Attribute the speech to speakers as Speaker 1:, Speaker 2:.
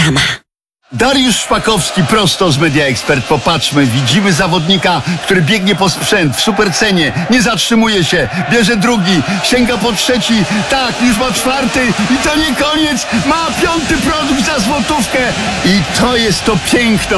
Speaker 1: Reklama.
Speaker 2: Dariusz Szpakowski prosto z Media Expert. Popatrzmy, widzimy zawodnika, który biegnie po sprzęt w supercenie, nie zatrzymuje się, bierze drugi, sięga po trzeci, tak, już ma czwarty i to nie koniec, ma piąty produkt za złotówkę i to jest to piękno.